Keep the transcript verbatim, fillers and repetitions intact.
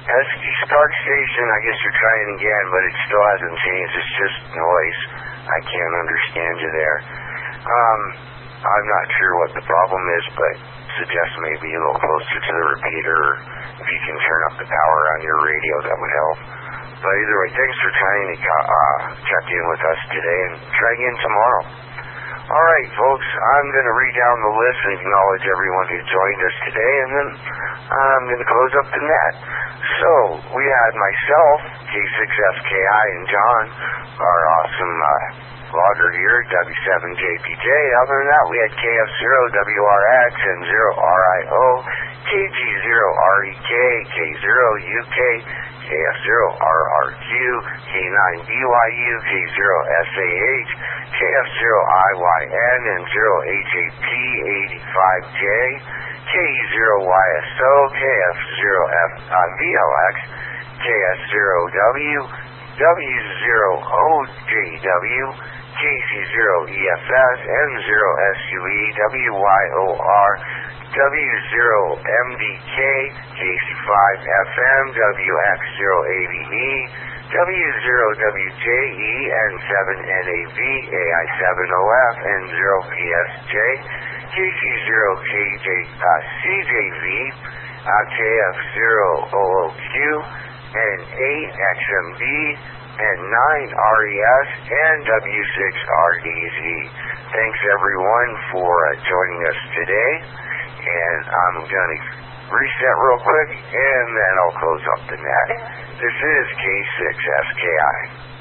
Husky Stark Station, I guess you're trying again, but it still hasn't changed. It's just noise. I can't understand you there. Um, I'm not sure what the problem is, but suggest maybe a little closer to the repeater. If you can turn up the power on your radio, that would help. But either way, thanks for trying to uh, check in with us today, and try again tomorrow. All right, folks, I'm going to read down the list and acknowledge everyone who joined us today, and then I'm going to close up the net. So, we had myself, K six F K I, and John, our awesome uh, logger here, W seven J P J. Other than that, we had K F zero W R X and zero R I O, K G zero R E K, K zero U K, K F zero R R Q, K nine B Y U, K zero S A H, K F zero I Y N, and zero H A P eighty-five J, K E zero Y S O, K F zero F, uh, V L X, K S zero W, W zero O J W, K C zero E F S, N zero S U E, W Y O R, W zero M D K, K C five F M, W X zero A B E, W zero W J E, N seven N A V, A I seven O F, N zero P S J, K C zero K J, uh, C J V, uh, K F zero O O Q, and eight X M B, and nine R E S, and W six R D Z. Thanks everyone for uh, joining us today, and I'm going to reset real quick, and then I'll close up the net. This is K six S K I.